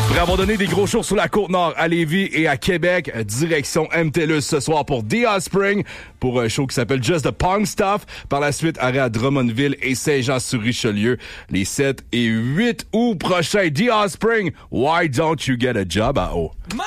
Après avoir donné des gros shows sur la Côte-Nord, à Lévis et à Québec, direction MTLUS ce soir pour The Offspring, pour un show qui s'appelle Just the Punk Stuff. Par la suite, arrêt à Drummondville et Saint-Jean-sur-Richelieu les 7 et 8 août prochains. The Offspring, Why Don't You Get a Job à eau.